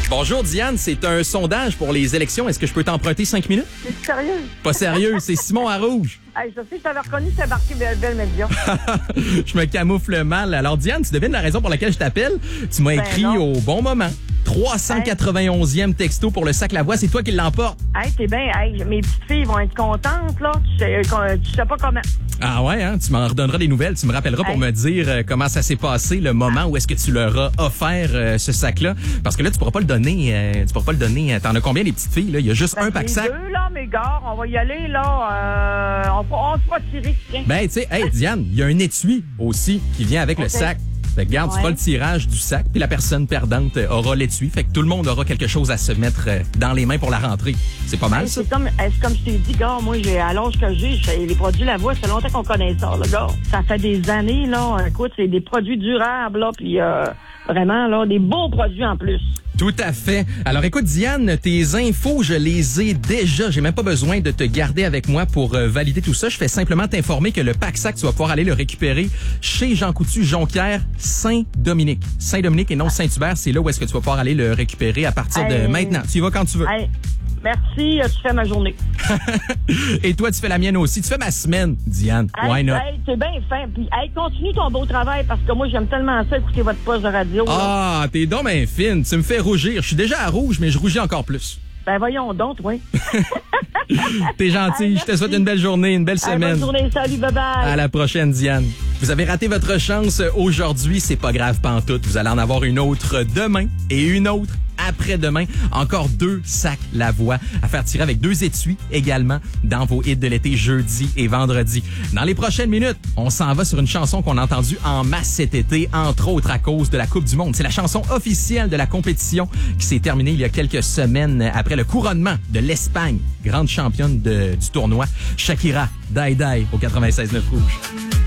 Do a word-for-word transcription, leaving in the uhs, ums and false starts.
Bonjour Diane, c'est un sondage pour les élections. Est-ce que je peux t'emprunter cinq minutes? C'est sérieux? Pas sérieux, c'est Simon à Rouge. Hey, je sais, je t'avais reconnu, c'est marqué Belle, Belle Média. Je me camoufle mal. Alors Diane, tu devines la raison pour laquelle je t'appelle? Tu m'as Ben écrit non. au bon moment. trois cent quatre-vingt-onzième texto pour le sac Lavoie, c'est toi qui l'emporte. Hey, t'es bien, hey, mes petites filles vont être contentes, là. Tu sais, euh, tu sais pas comment. Ah ouais, hein? Tu m'en redonneras des nouvelles. Tu me rappelleras pour Hey. me dire euh, comment ça s'est passé, le moment où est-ce que tu leur as offert euh, ce sac-là. Parce que là, tu pourras pas le donner. Euh, tu pourras pas le donner. euh, T'en as combien, les petites filles? Là? Il y a juste Ben, un pack les sac. deux, là, mes gars, on va y aller, là. Euh, on, on se fera tirer, tiens. Ben, tu sais, hey, Diane, il y a un étui aussi qui vient avec le Ok. sac. Fait que, regarde, tu Ouais. feras le tirage du sac, puis la personne perdante euh, aura l'étui. Fait que tout le monde aura quelque chose à se mettre euh, dans les mains pour la rentrée. C'est pas mal, Hey, ça? c'est comme, hey, c'est comme je t'ai dit, gars, moi, j'ai, à l'âge que j'ai, j'ai- les produits Lavoie, ça fait longtemps qu'on connaît ça, là, gars. Ça fait des années, là. Écoute, c'est des produits durables, là, puis euh, vraiment, là, des beaux produits en plus. Tout à fait. Alors écoute, Diane, tes infos, je les ai déjà. J'ai même pas besoin de te garder avec moi pour euh, valider tout ça. Je fais simplement t'informer que le pack-sac, tu vas pouvoir aller le récupérer chez Jean Coutu, Jonquière, Saint-Dominique. Saint-Dominique et non Saint-Hubert, c'est là où est-ce que tu vas pouvoir aller le récupérer à partir de Hey. maintenant. Tu y vas quand tu veux. Hey, merci, euh, tu fais ma journée. Et toi, tu fais la mienne aussi. Tu fais ma semaine, Diane. Why Hey, not? hey, c'est bien fin. Puis, hey, continue ton beau travail parce que moi, j'aime tellement ça, écouter votre poste de radio. là. Ah, t'es donc ben fine. Tu me fais rougir. Je suis déjà à rouge, mais je rougis encore plus. Ben, voyons donc, oui. T'es gentil. Hey, Je te souhaite une belle journée, une belle Hey, semaine. bonne journée, salut, bye bye. À la prochaine, Diane. Vous avez raté votre chance aujourd'hui, c'est pas grave pantoute. Vous allez en avoir une autre demain et une autre après-demain. Encore deux sacs Lavoie à faire tirer avec deux étuis également dans vos hits de l'été jeudi et vendredi. Dans les prochaines minutes, on s'en va sur une chanson qu'on a entendue en masse cet été, entre autres à cause de la Coupe du Monde. C'est la chanson officielle de la compétition qui s'est terminée il y a quelques semaines après le couronnement de l'Espagne, grande championne de- du tournoi. Shakira, Die Die au quatre-vingt-seize neuf Rouge.